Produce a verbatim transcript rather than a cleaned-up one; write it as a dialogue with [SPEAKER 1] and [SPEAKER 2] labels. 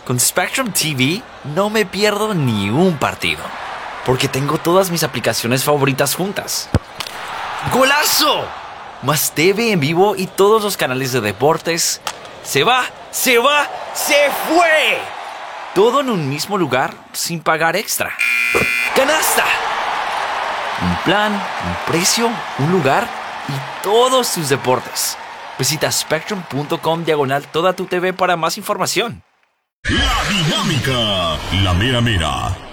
[SPEAKER 1] Con Spectrum T V no me pierdo ni un partido, porque tengo todas mis aplicaciones favoritas juntas. ¡Golazo! Más T V en vivo y todos los canales de deportes. ¡Se va! ¡Se va! ¡Se fue! Todo en un mismo lugar sin pagar extra. ¡Canasta! Un plan, un precio, un lugar y todos tus deportes. Visita spectrum.com diagonal toda tu T V para más información.
[SPEAKER 2] La dinámica, la mera mera.